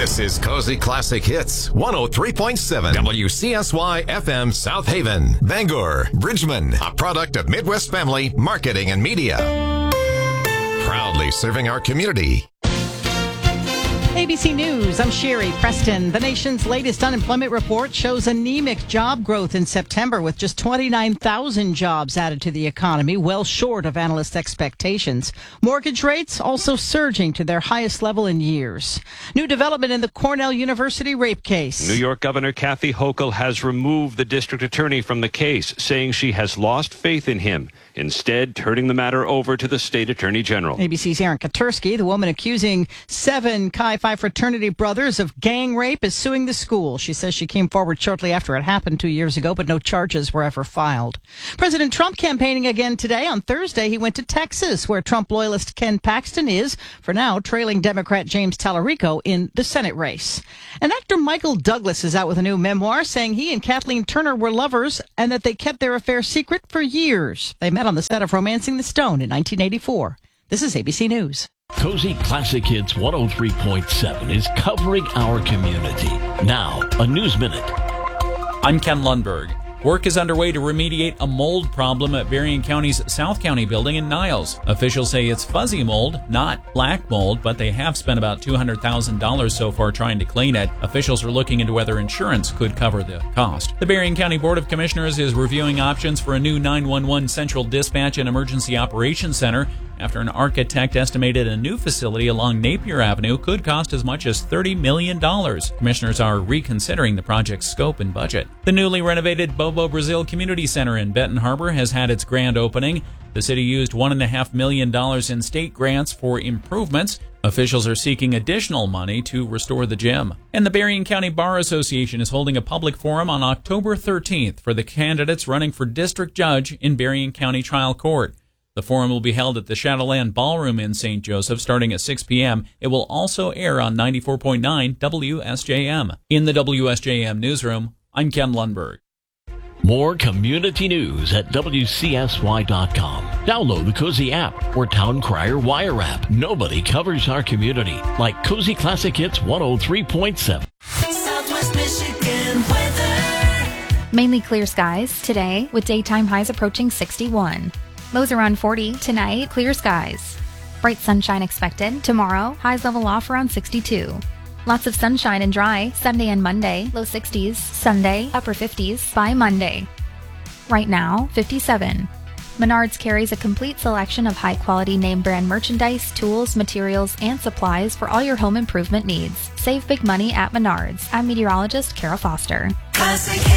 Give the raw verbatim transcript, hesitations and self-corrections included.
This is Cozy Classic Hits, one oh three point seven W C S Y F M South Haven, Bangor, Bridgman, a product of Midwest Family Marketing and Media. Proudly serving our community. A B C News, I'm Sherry Preston. The nation's latest unemployment report shows anemic job growth in September, with just twenty-nine thousand jobs added to the economy, well short of analysts' expectations. Mortgage rates also surging to their highest level in years. New development in the Cornell University rape case. New York Governor Kathy Hochul has removed the district attorney from the case, saying she has lost faith in him, instead turning the matter over to the state attorney general. A B C's Aaron Katursky, the woman accusing seven Chi Phi fraternity brothers of gang rape, is suing the school. She says she came forward shortly after it happened two years ago, but no charges were ever filed. President Trump campaigning again today. On Thursday, he went to Texas, where Trump loyalist Ken Paxton is, for now, trailing Democrat James Tallarico in the Senate race. And actor Michael Douglas is out with a new memoir, saying he and Kathleen Turner were lovers and that they kept their affair secret for years. They met on the set of Romancing the Stone in nineteen eighty-four. This is A B C News. Cozy Classic Hits one oh three point seven is covering our community. Now, a News Minute. I'm Ken Lundberg. Work is underway to remediate a mold problem at Berrien County's South County building in Niles. Officials say it's fuzzy mold, not black mold, but they have spent about two hundred thousand dollars so far trying to clean it. Officials are looking into whether insurance could cover the cost. The Berrien County Board of Commissioners is reviewing options for a new nine one one Central Dispatch and Emergency Operations Center after an architect estimated a new facility along Napier Avenue could cost as much as thirty million dollars. Commissioners are reconsidering the project's scope and budget. The newly renovated Bobo Brazil Community Center in Benton Harbor has had its grand opening. The city used one point five million dollars in state grants for improvements. Officials are seeking additional money to restore the gym. And the Berrien County Bar Association is holding a public forum on October thirteenth for the candidates running for district judge in Berrien County Trial Court. The forum will be held at the Shadowland Ballroom in Saint Joseph starting at six p.m. It will also air on ninety-four point nine W S J M. In the W S J M newsroom, I'm Ken Lundberg. More community news at W C S Y dot com. Download the Cozy app or Town Crier Wire app. Nobody covers our community like Cozy Classic Hits one oh three point seven. Southwest Michigan weather. Mainly clear skies today with daytime highs approaching sixty-one. Lows around forty tonight, clear skies. Bright sunshine expected. Tomorrow, highs level off around sixty-two. Lots of sunshine and dry Sunday and Monday, low sixties. Sunday, upper fifties by Monday. Right now, fifty-seven. Menards carries a complete selection of high-quality name-brand merchandise, tools, materials, and supplies for all your home improvement needs. Save big money at Menards. I'm meteorologist Kara Foster. Classic